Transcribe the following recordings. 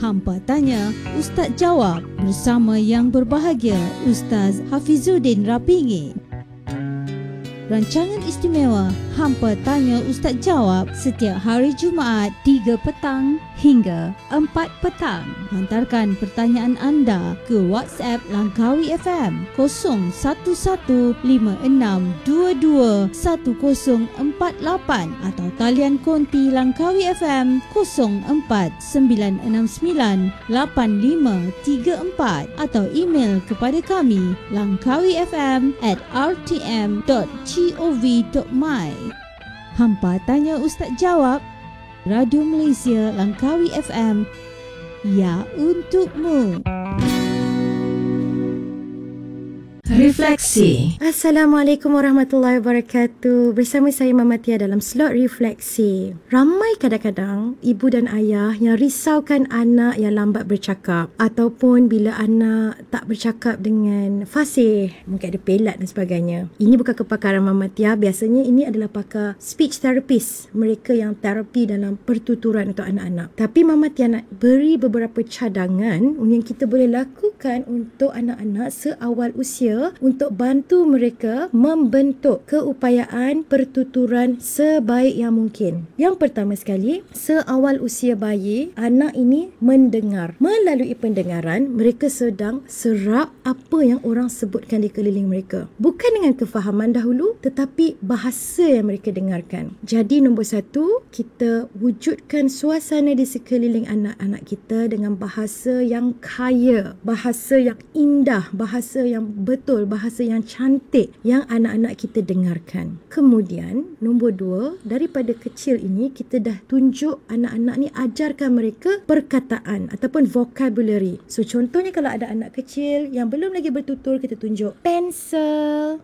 Hampa Tanya, Ustaz Jawab bersama yang berbahagia Ustaz Hafizuddin Rapingi. Rancangan istimewa Hampa Tanya Ustaz Jawab setiap hari Jumaat 3 petang hingga 4 petang. Hantarkan pertanyaan anda ke WhatsApp Langkawi FM 011562210048 atau talian konti Langkawi FM 0496985534 atau email kepada kami langkawifm@rtm.gov.my. Hampa Tanya Ustaz Jawab, Radio Malaysia Langkawi FM, ya untukmu. Refleksi. Assalamualaikum warahmatullahi wabarakatuh. Bersama saya Mama Tia dalam slot refleksi. Ramai kadang-kadang ibu dan ayah yang risaukan anak yang lambat bercakap, ataupun bila anak tak bercakap dengan fasih, mungkin ada pelat dan sebagainya. Ini bukan kepakaran Mama Tia. Biasanya ini adalah pakar speech therapist, mereka yang terapi dalam pertuturan untuk anak-anak. Tapi Mama Tia nak beri beberapa cadangan yang kita boleh lakukan untuk anak-anak seawal usia untuk bantu mereka membentuk keupayaan pertuturan sebaik yang mungkin. Yang pertama sekali, seawal usia bayi, anak ini mendengar. Melalui pendengaran, mereka sedang serap apa yang orang sebutkan di keliling mereka. Bukan dengan kefahaman dahulu, tetapi bahasa yang mereka dengarkan. Jadi nombor satu, kita wujudkan suasana di sekeliling anak-anak kita dengan bahasa yang kaya, bahasa yang indah, bahasa yang betul, bahasa yang cantik yang anak-anak kita dengarkan. Kemudian, nombor dua, daripada kecil ini kita dah tunjuk anak-anak ni, ajarkan mereka perkataan ataupun vocabulary. So, contohnya kalau ada anak kecil yang belum lagi bertutur, kita tunjuk pensel,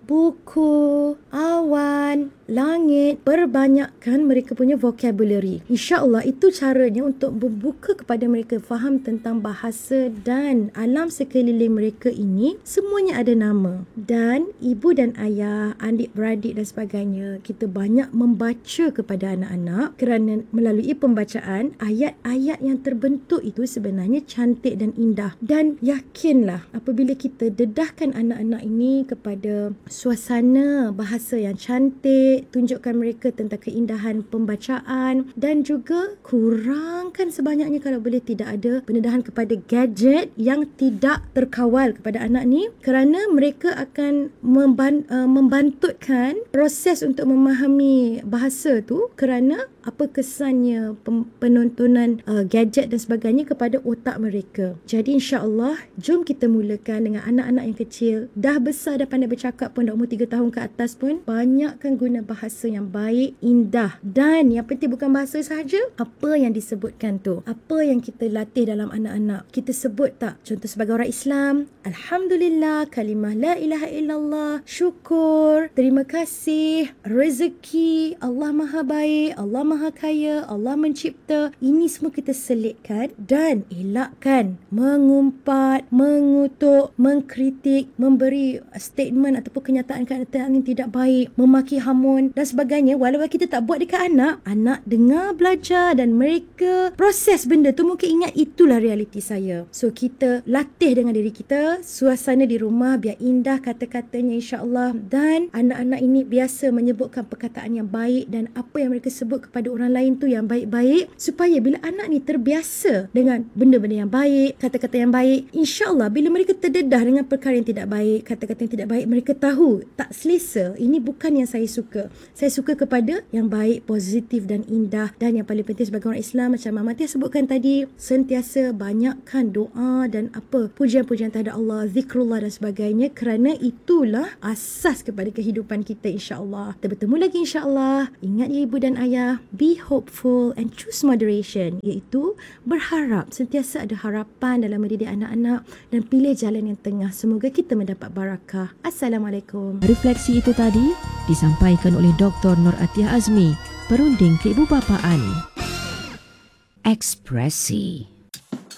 buku, awan, langit. Perbanyakkan mereka punya vocabulary. InsyaAllah itu caranya untuk membuka kepada mereka faham tentang bahasa dan alam sekeliling mereka ini. Semuanya ada nama. Dan ibu dan ayah, adik-beradik dan sebagainya, kita banyak membaca kepada anak-anak, kerana melalui pembacaan, ayat-ayat yang terbentuk itu sebenarnya cantik dan indah. Dan yakinlah apabila kita dedahkan anak-anak ini kepada suasana bahasa yang cantik, tunjukkan mereka tentang keindahan pembacaan, dan juga kurangkan sebanyaknya kalau boleh tidak ada pendedahan kepada gadget yang tidak terkawal kepada anak ni, kerana mereka akan membantutkan proses untuk memahami bahasa tu, kerana apa kesannya penontonan gadget dan sebagainya kepada otak mereka. Jadi insya-Allah, jom kita mulakan dengan anak-anak yang kecil. Dah besar, dah pandai bercakap pun, dah umur 3 tahun ke atas pun, banyakkan guna bahasa yang baik, indah. Dan yang penting bukan bahasa sahaja, apa yang disebutkan tu, apa yang kita latih dalam anak-anak. Kita sebut tak? Contoh sebagai orang Islam, Alhamdulillah, kalimah la ilaha illallah, syukur, terima kasih, rezeki, Allah Maha Baik, Allah Maha Kaya, Allah mencipta. Ini semua kita selitkan dan elakkan mengumpat, mengutuk, mengkritik, memberi statement ataupun kenyataan-kenyataan yang tidak baik, memaki hamun dan sebagainya. Walaupun kita tak buat dekat anak, anak dengar, belajar dan mereka proses benda tu, mungkin ingat itulah realiti saya. So kita latih dengan diri kita, suasana di rumah biar indah kata-katanya insya-Allah, dan anak-anak ini biasa menyebutkan perkataan yang baik dan apa yang mereka sebut kepada orang lain tu yang baik-baik, supaya bila anak ni terbiasa dengan benda-benda yang baik, kata-kata yang baik, insya-Allah bila mereka terdedah dengan perkara yang tidak baik, kata-kata yang tidak baik, mereka tahu tak selesa, ini bukan yang saya suka. Saya suka kepada yang baik, positif dan indah. Dan yang paling penting sebagai orang Islam, macam Mama Tia sebutkan tadi, sentiasa banyakkan doa dan pujian-pujian terhadap Allah, zikrullah dan sebagainya, kerana itulah asas kepada kehidupan kita insya-Allah. Kita bertemu lagi insya-Allah. Ingat ya ibu dan ayah, be hopeful and choose moderation, iaitu berharap, sentiasa ada harapan dalam mendidik anak-anak dan pilih jalan yang tengah. Semoga kita mendapat barakah. Assalamualaikum. Refleksi itu tadi disampaikan oleh Dr. Nur Atiyah Azmi, Perunding Keibubapaan. Ekspresi.